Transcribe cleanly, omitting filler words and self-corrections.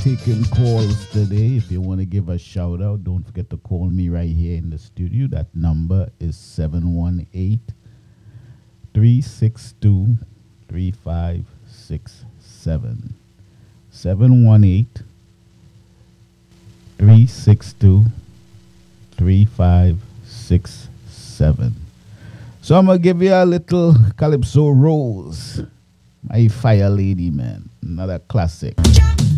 taking calls today. If you want to give a shout out, don't forget to call me right here in the studio. That number is 718 362 3567. 718 362 3567. So I'm going to give you a little Calypso Rose. My Fire Lady, man. Another classic.